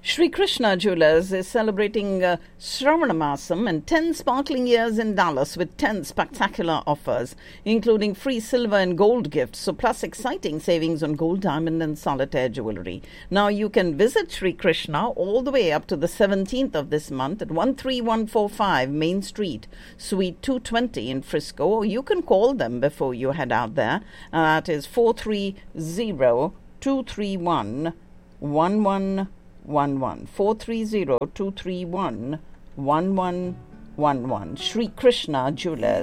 Sri Krishna Jewelers is celebrating Shravana Masam and 10 sparkling years in Dallas with 10 spectacular offers, including free silver and gold gifts, so plus exciting savings on gold, diamond and solitaire jewelry. Now you can visit Sri Krishna all the way up to the 17th of this month at 13145 Main Street, Suite 220 in Frisco, or you can call them before you head out there. That is 430-231-1111. 430-231-1111. Sri Krishna Jewelers.